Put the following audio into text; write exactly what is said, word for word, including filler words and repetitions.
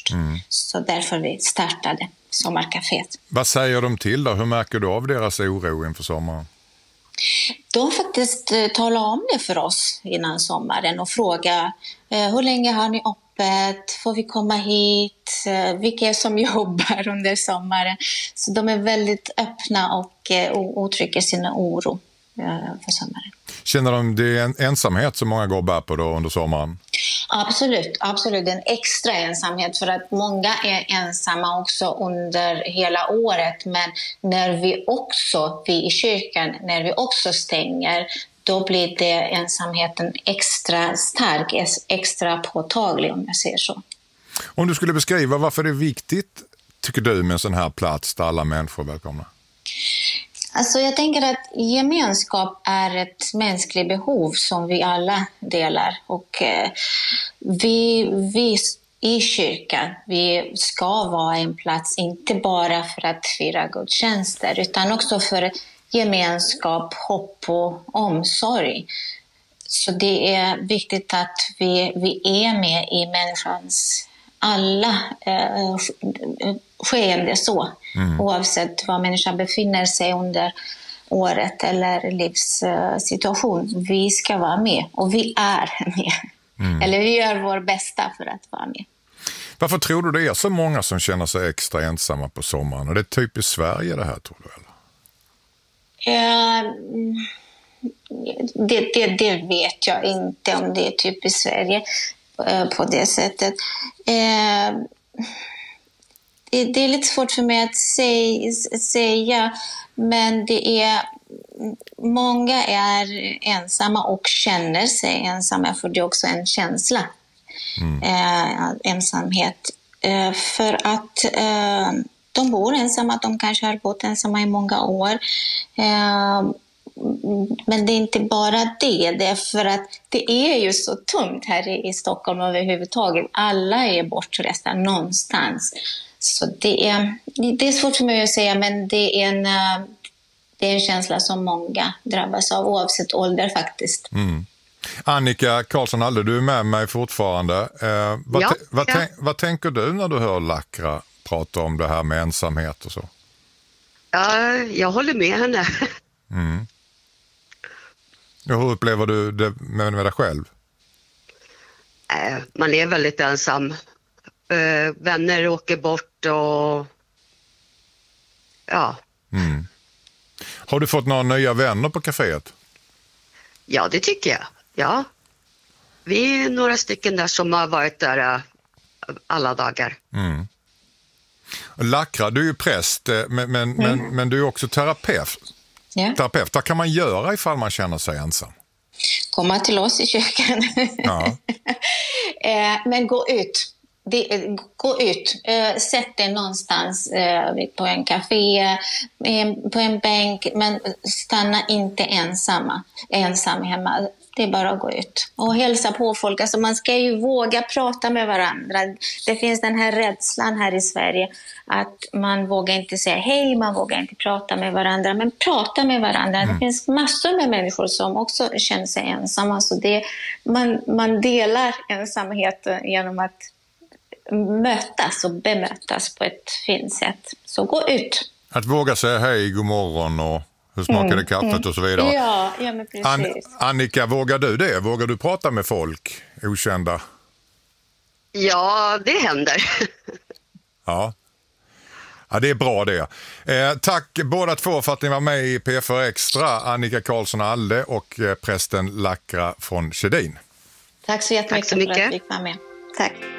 först. Mm. Så därför vi startade sommarkaféet. Vad säger de till då? Hur märker du av deras oro inför sommaren? De faktiskt eh, talar om det för oss innan sommaren och frågar eh, hur länge har ni öppet? Får vi komma hit? Eh, vilka är som jobbar under sommaren? Så de är väldigt öppna och eh, uttrycker sin oro eh, för sommaren. Känner de det är en ensamhet som många går bär på då under sommaren? Absolut, absolut. En extra ensamhet för att många är ensamma också under hela året. Men när vi också, vi i kyrkan, när vi också stänger, då blir det ensamheten extra stark, extra påtaglig om jag säger så. Om du skulle beskriva varför det är viktigt, tycker du, med en sån här plats där alla människor är välkomna? Alltså jag tänker att gemenskap är ett mänskligt behov som vi alla delar. Och eh, vi, vi i kyrkan, vi ska vara en plats inte bara för att fira gudstjänster utan också för gemenskap, hopp och omsorg. Så det är viktigt att vi, vi är med i människans alla eh, skeende så. Mm. Oavsett var människan befinner sig under året eller livssituation. Vi ska vara med och vi är med. Mm. Eller vi gör vår bästa för att vara med. Varför tror du det är så många som känner sig extra ensamma på sommaren? Och det är typiskt Sverige det här, tror du? Eller? Uh, det, det, det vet jag inte om det är typiskt Sverige uh, på det sättet. Uh, det, det är lite svårt för mig att säga, säga, men det är många är ensamma och känner sig ensamma, för det är också en känsla. Mm. Uh, ensamhet. Uh, för att uh, de bor ensamma, de kanske har bott ensamma i många år. Uh, men det är inte bara det, det är för att det är ju så tungt här i, i Stockholm överhuvudtaget. Alla är bortresta någonstans. Så det är, det är svårt för mig att säga, men det är en, uh, det är en känsla som många drabbas av oavsett ålder faktiskt. Mm. Annika Karlsson-Alde, du är med mig fortfarande. Eh, vad, ja, t- vad, ja. Tänk, vad tänker du när du hör Lackra prata om det här med ensamhet och så? Ja, jag håller med henne. Mm. Hur upplever du det med, med dig själv? Äh, man är väldigt ensam. Äh, vänner åker bort och ja. Mm. Har du fått några nya vänner på kaféet? Ja, det tycker jag. Ja. Vi är några stycken där som har varit där äh, alla dagar. Mm. Lackra, du är ju präst, men, men, mm. men, men du är också terapeut. Yeah. Terapeut, vad kan man göra ifall man känner sig ensam? Komma till oss i kyrkan. Ja. eh, men gå ut. Det, gå ut. Eh, sätt dig någonstans eh, på en café, eh, på en bänk, men stanna inte ensamma, ensam hemma. Det är bara att gå ut och hälsa på folk. Alltså man ska ju våga prata med varandra. Det finns den här rädslan här i Sverige att man vågar inte säga hej, man vågar inte prata med varandra. Men prata med varandra. Mm. Det finns massor med människor som också känner sig ensamma. Så det, man, man delar ensamheten genom att mötas och bemötas på ett fint sätt. Så gå ut. Att våga säga hej, god morgon och hur smakade mm, kaffet mm. och så vidare. Ja, ja men precis. An- Annika, vågar du det? Vågar du prata med folk, okända? Ja, det händer. Ja. Ja, det är bra det. Eh, tack båda två för att ni var med i P fyra Extra, Annika Karlsson-Alde och eh, prästen Lackra från Skedin. Tack så jättemycket, Tack så mycket för att vi fick vara med. Tack.